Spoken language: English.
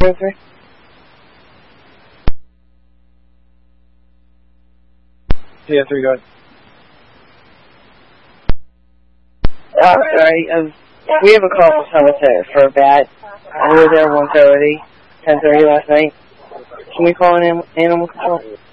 303. Yeah, 3, go ahead. Sorry, we have a call from someone for a bat. I was there 1:30, 10:30 last night. Can we call an animal control?